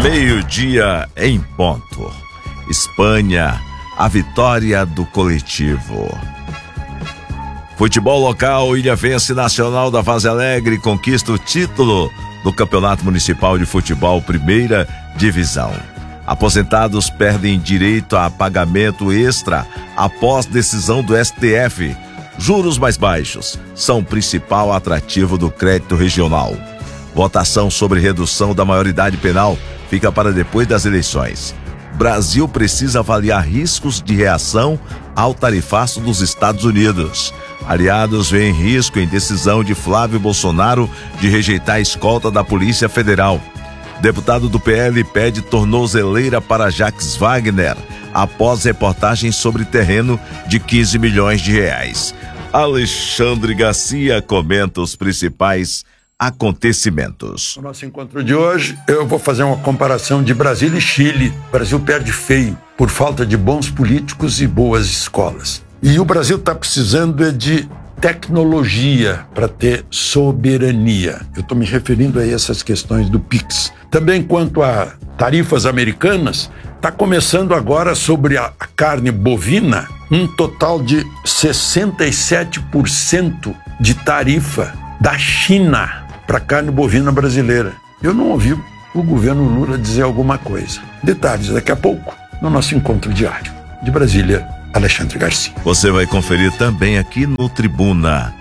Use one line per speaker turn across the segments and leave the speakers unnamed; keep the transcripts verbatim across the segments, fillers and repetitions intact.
Meio-dia em ponto. Espanha, a vitória do coletivo. Futebol local, Ilhavense Nacional da Vaz Alegre conquista o título do Campeonato Municipal de Futebol Primeira Divisão. Aposentados perdem direito a pagamento extra após decisão do S T F. Juros mais baixos são o principal atrativo do crédito regional. Votação sobre redução da maioridade penal fica para depois das eleições. Brasil precisa avaliar riscos de reação ao tarifaço dos Estados Unidos. Aliados veem risco em decisão de Flávio Bolsonaro de rejeitar a escolta da Polícia Federal. Deputado do P L pede tornozeleira para Jacques Wagner após reportagem sobre terreno de quinze milhões de reais. Alexandre Garcia comenta os principais acontecimentos.
No nosso encontro de hoje, eu vou fazer uma comparação de Brasil e Chile. O Brasil perde feio por falta de bons políticos e boas escolas. E o Brasil está precisando de tecnologia para ter soberania. Eu estou me referindo a essas questões do Pix. Também quanto a tarifas americanas, está começando agora sobre a carne bovina, um total de sessenta e sete por cento de tarifa da China para a carne bovina brasileira. Eu não ouvi o governo Lula dizer alguma coisa. Detalhes daqui a pouco, no nosso encontro diário. De Brasília, Alexandre Garcia.
Você vai conferir também aqui no Tribuna.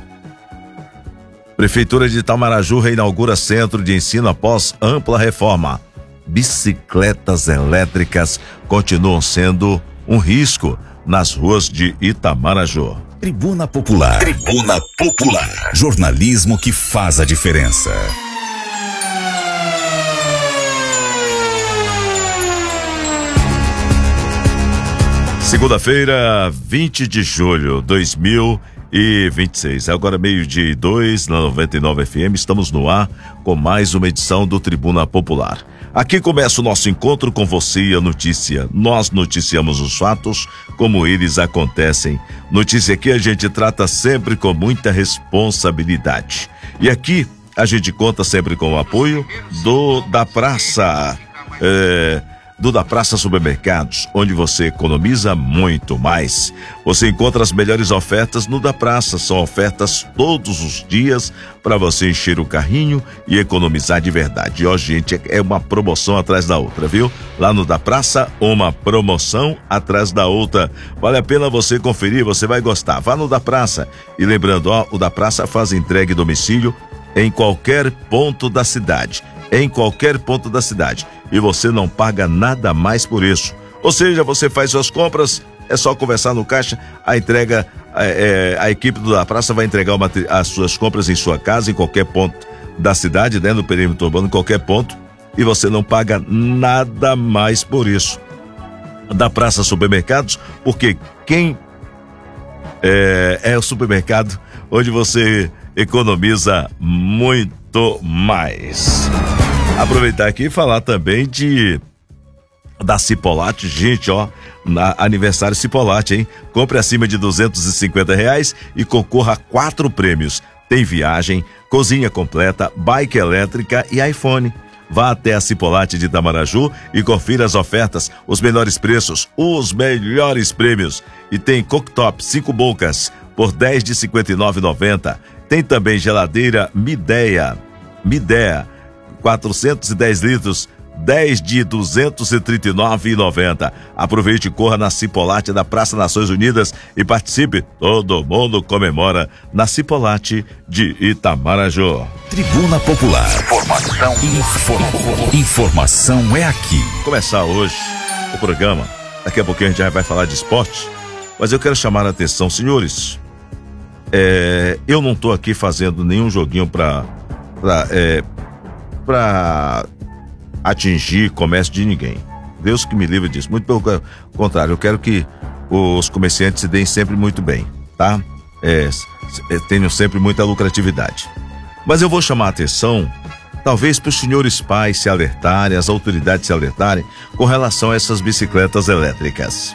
Prefeitura de Itamaraju reinaugura centro de ensino após ampla reforma. Bicicletas elétricas continuam sendo um risco nas ruas de Itamaraju.
Tribuna Popular. Tribuna Popular. Jornalismo que faz a diferença.
Segunda-feira, vinte de julho de dois mil e vinte e seis. Agora meio-dia e dois, na noventa e nove F M. Estamos no ar com mais uma edição do Tribuna Popular. Aqui começa o nosso encontro com você e a notícia. Nós noticiamos os fatos como eles acontecem. Notícia que a gente trata sempre com muita responsabilidade. E aqui a gente conta sempre com o apoio do da Praça, é, do da Praça Supermercados, onde você economiza muito mais. Você encontra as melhores ofertas no da Praça. São ofertas todos os dias para você encher o carrinho e economizar de verdade. E ó, gente, é uma promoção atrás da outra, viu? Lá no da Praça, uma promoção atrás da outra. Vale a pena você conferir, você vai gostar. Vá no da Praça. E lembrando, ó, o da Praça faz entrega em domicílio em qualquer ponto da cidade. Em qualquer ponto da cidade. E você não paga nada mais por isso. Ou seja, você faz suas compras, é só conversar no caixa, a entrega, é, é, a equipe do da Praça vai entregar uma, as suas compras em sua casa, em qualquer ponto da cidade, né, no perímetro urbano, em qualquer ponto, e você não paga nada mais por isso. Da Praça Supermercados, porque quem é, é o supermercado onde você economiza muito mais. Aproveitar aqui e falar também de da Cipolate, gente, ó, na aniversário Cipolate, hein? Compre acima de duzentos e cinquenta reais e concorra a quatro prêmios. Tem viagem, cozinha completa, bike elétrica e iPhone. Vá até a Cipolate de Itamaraju e confira as ofertas, os melhores preços, os melhores prêmios. E tem cooktop cinco bocas por dez de cinquenta e nove reais e noventa centavos. Tem também geladeira Midea, Midea, quatrocentos e dez litros, dez de duzentos e trinta e nove reais e noventa centavos. Aproveite e corra na Cipolate da Praça Nações Unidas e participe. Todo mundo comemora na Cipolate de Itamaraju.
Tribuna Popular. Informação. Inform... Informação é aqui.
Começar hoje o programa. Daqui a pouquinho a gente já vai falar de esporte. Mas eu quero chamar a atenção, senhores. É, eu não tô aqui fazendo nenhum joguinho pra, pra, é, pra atingir comércio de ninguém. Deus que me livre disso. Muito pelo contrário, eu quero que os comerciantes se deem sempre muito bem, tá? É, tenham sempre muita lucratividade. Mas eu vou chamar a atenção, talvez para os senhores pais se alertarem, as autoridades se alertarem com relação a essas bicicletas elétricas.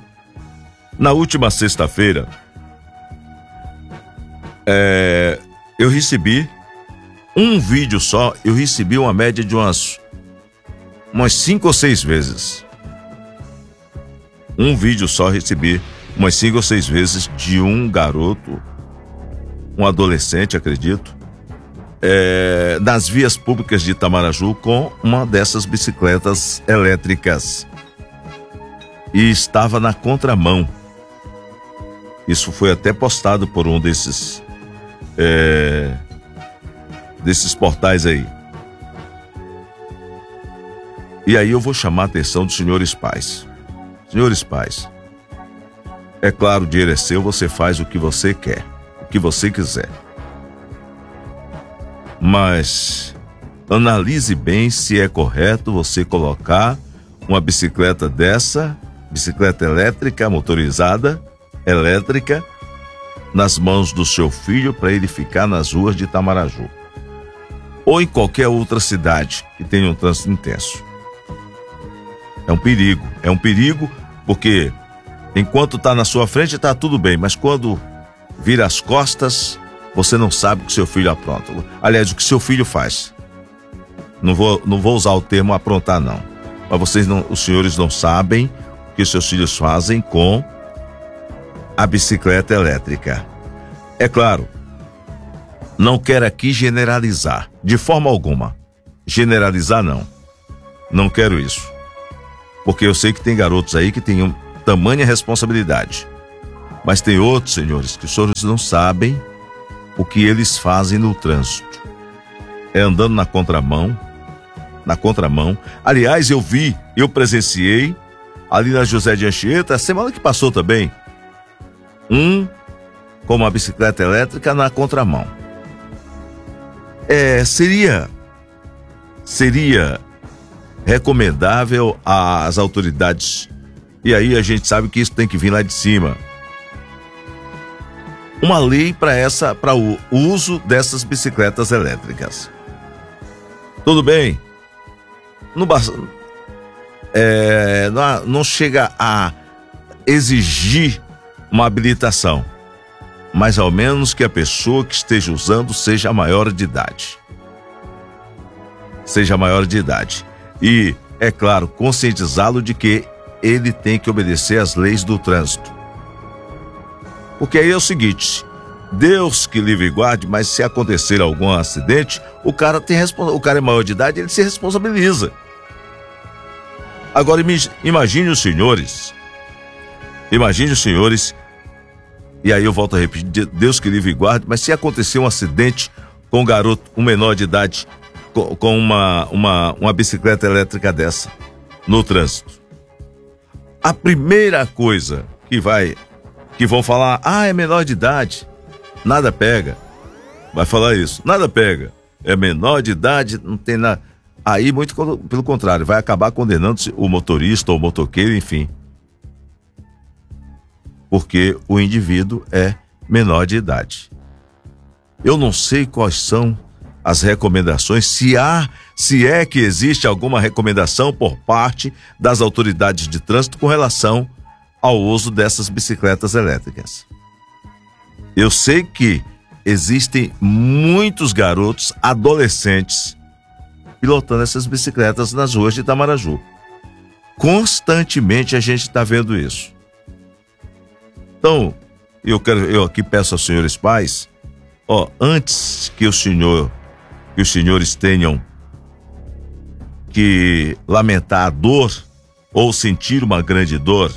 Na última sexta-feira, é, eu recebi um vídeo só, eu recebi uma média de umas umas cinco ou seis vezes. Um vídeo só recebi umas cinco ou seis vezes de um garoto, um adolescente, acredito, é, nas vias públicas de Itamaraju com uma dessas bicicletas elétricas. E estava na contramão. Isso foi até postado por um desses é, desses portais aí. E aí eu vou chamar a atenção dos senhores pais. Senhores pais, é claro, o dinheiro é seu, você faz o que você quer, o que você quiser. Mas analise bem se é correto você colocar uma bicicleta dessa, bicicleta elétrica, motorizada, elétrica, nas mãos do seu filho para ele ficar nas ruas de Itamaraju. Ou em qualquer outra cidade que tenha um trânsito intenso. É um perigo, é um perigo porque enquanto está na sua frente está tudo bem, mas quando vira as costas, você não sabe o que seu filho apronta. Aliás, o que seu filho faz. Não vou, não vou usar o termo aprontar não, mas vocês não, os senhores não sabem o que seus filhos fazem com a bicicleta elétrica. É claro, não quero aqui generalizar, de forma alguma. Generalizar não, não quero isso. Porque eu sei que tem garotos aí que têm tamanha responsabilidade. Mas tem outros, senhores, que os senhores não sabem o que eles fazem no trânsito. É andando na contramão, na contramão. Aliás, eu vi, eu presenciei, ali na José de Anchieta, semana que passou também, um com uma bicicleta elétrica na contramão. É, seria, seria... recomendável às autoridades, e aí a gente sabe que isso tem que vir lá de cima, uma lei para essa, para o uso dessas bicicletas elétricas. Tudo bem, não, é, não, não chega a exigir uma habilitação, mas ao menos que a pessoa que esteja usando seja maior de idade. Seja maior de idade. E, é claro, conscientizá-lo de que ele tem que obedecer às leis do trânsito. Porque aí é o seguinte, Deus que livre e guarde, mas se acontecer algum acidente, o cara tem responsa- o cara é maior de idade, ele se responsabiliza. Agora imagine os senhores, imagine os senhores, e aí eu volto a repetir, Deus que livre e guarde, mas se acontecer um acidente com um garoto, um menor de idade, com uma, uma, uma bicicleta elétrica dessa no trânsito, a primeira coisa que vai que vão falar, ah, é menor de idade, nada pega, vai falar isso, nada pega, é menor de idade, não tem nada. Aí, muito pelo contrário, vai acabar condenando o motorista ou o motoqueiro, enfim, porque o indivíduo é menor de idade. Eu não sei quais são as recomendações, se há, se é que existe alguma recomendação por parte das autoridades de trânsito com relação ao uso dessas bicicletas elétricas. Eu sei que existem muitos garotos, adolescentes, pilotando essas bicicletas nas ruas de Itamaraju. Constantemente a gente está vendo isso. Então, eu quero, eu aqui peço aos senhores pais, ó, antes que o senhor que os senhores tenham que lamentar a dor ou sentir uma grande dor,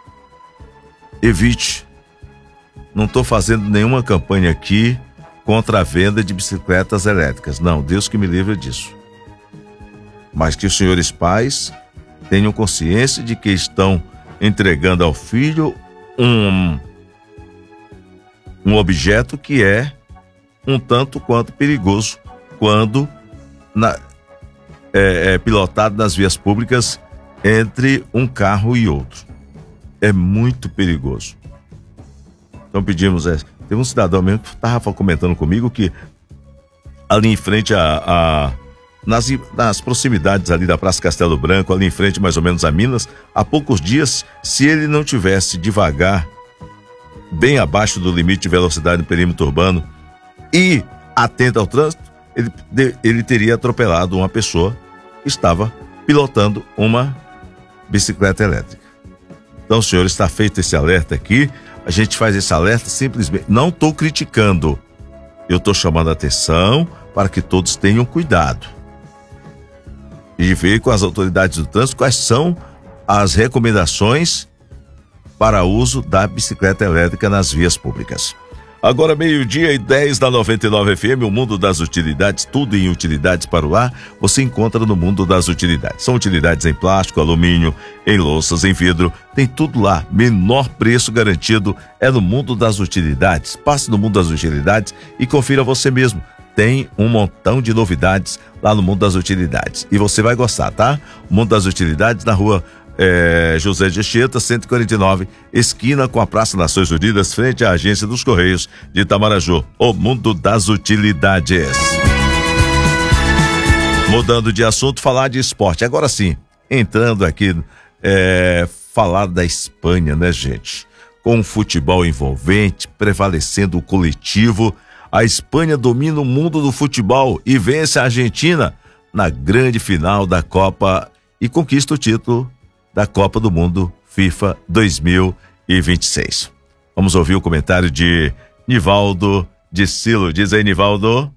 evite. Não estou fazendo nenhuma campanha aqui contra a venda de bicicletas elétricas. Não, Deus que me livre disso. Mas que os senhores pais tenham consciência de que estão entregando ao filho um, um objeto que é um tanto quanto perigoso quando na, é, é pilotado nas vias públicas entre um carro e outro. É muito perigoso. Então pedimos, é, teve um cidadão mesmo que estava comentando comigo que ali em frente a, a nas, nas proximidades ali da Praça Castelo Branco, ali em frente mais ou menos a Minas, há poucos dias, se ele não tivesse devagar, bem abaixo do limite de velocidade no perímetro urbano e atento ao trânsito, ele, ele teria atropelado uma pessoa que estava pilotando uma bicicleta elétrica. Então, senhor, está feito esse alerta aqui. A gente faz esse alerta simplesmente. Não estou criticando. Eu estou chamando a atenção para que todos tenham cuidado. E ver com as autoridades do trânsito quais são as recomendações para uso da bicicleta elétrica nas vias públicas. Agora meio-dia e dez da noventa e nove F M, o mundo das utilidades, tudo em utilidades para o lar, você encontra no mundo das utilidades. São utilidades em plástico, alumínio, em louças, em vidro, tem tudo lá. Menor preço garantido é no mundo das utilidades. Passe no mundo das utilidades e confira você mesmo. Tem um montão de novidades lá no mundo das utilidades. E você vai gostar, tá? O mundo das utilidades na rua É, José de Anchieta, cento e quarenta e nove, esquina com a Praça Nações Unidas, frente à Agência dos Correios de Itamaraju. O mundo das utilidades. Mudando de assunto, falar de esporte. Agora sim, entrando aqui, é, falar da Espanha, né, gente? Com um futebol envolvente, prevalecendo o coletivo, a Espanha domina o mundo do futebol e vence a Argentina na grande final da Copa e conquista o título da Copa do Mundo FIFA dois mil e vinte e seis. Vamos ouvir o comentário de Nivaldo de Silo. Diz aí, Nivaldo.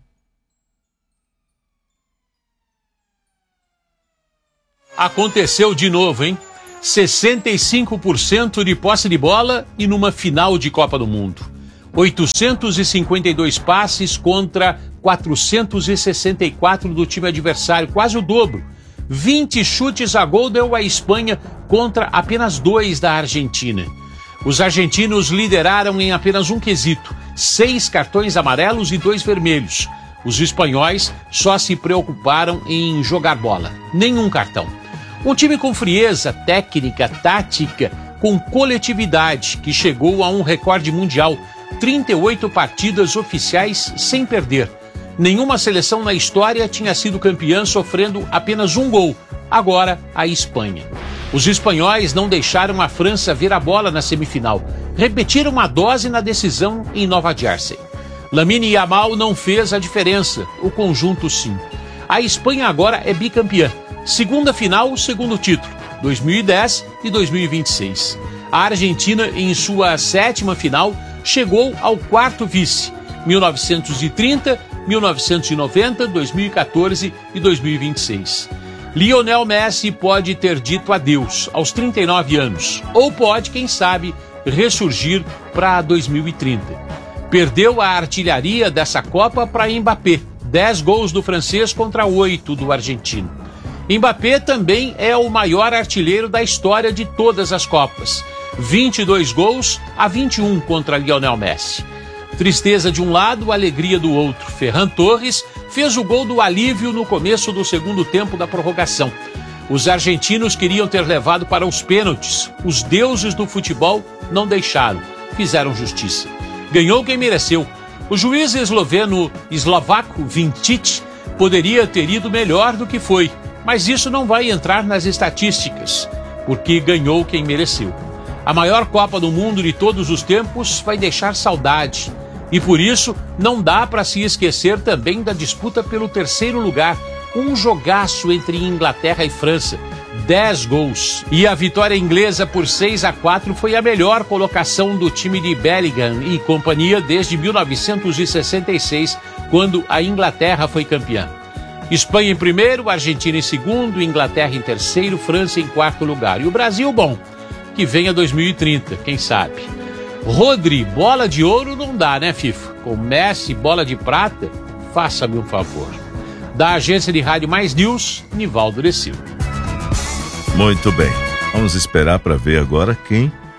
Aconteceu de novo, hein? sessenta e cinco por cento de posse de bola e numa final de Copa do Mundo. oitocentos e cinquenta e dois passes contra quatrocentos e sessenta e quatro do time adversário, quase o dobro. vinte chutes a gol deu a Espanha contra apenas dois da Argentina. Os argentinos lideraram em apenas um quesito, seis cartões amarelos e dois vermelhos. Os espanhóis só se preocuparam em jogar bola, nenhum cartão. Um time com frieza, técnica, tática, com coletividade, que chegou a um recorde mundial, trinta e oito partidas oficiais sem perder. Nenhuma seleção na história tinha sido campeã sofrendo apenas um gol. Agora, a Espanha. Os espanhóis não deixaram a França ver a bola na semifinal. Repetiram a dose na decisão em Nova Jersey. Lamine Yamal não fez a diferença. O conjunto, sim. A Espanha agora é bicampeã. Segunda final, segundo título. dois mil e dez e dois mil e vinte e seis. A Argentina, em sua sétima final, chegou ao quarto vice. mil novecentos e trinta, mil novecentos e noventa, dois mil e quatorze e dois mil e vinte e seis. Lionel Messi pode ter dito adeus aos trinta e nove anos, ou pode, quem sabe, ressurgir para dois mil e trinta. Perdeu a artilharia dessa Copa para Mbappé, dez gols do francês contra oito do argentino. Mbappé também é o maior artilheiro da história de todas as Copas, vinte e dois gols a vinte e um contra Lionel Messi. Tristeza de um lado, alegria do outro. Ferran Torres fez o gol do alívio no começo do segundo tempo da prorrogação. Os argentinos queriam ter levado para os pênaltis. Os deuses do futebol não deixaram. Fizeram justiça. Ganhou quem mereceu. O juiz esloveno eslovaco Vinčić poderia ter ido melhor do que foi, mas isso não vai entrar nas estatísticas, porque ganhou quem mereceu. A maior Copa do Mundo de todos os tempos vai deixar saudade. E por isso, não dá para se esquecer também da disputa pelo terceiro lugar. Um jogaço entre Inglaterra e França. dez gols. E a vitória inglesa por seis a quatro foi a melhor colocação do time de Bellingham e companhia desde mil novecentos e sessenta e seis, quando a Inglaterra foi campeã. Espanha em primeiro, Argentina em segundo, Inglaterra em terceiro, França em quarto lugar. E o Brasil, bom, que venha dois mil e trinta, quem sabe. Rodri, bola de ouro não dá, né, FIFA? Com Messi, bola de prata, faça-me um favor. Da agência de rádio Mais News, Nivaldo de Silva.
Muito bem, vamos esperar para ver agora quem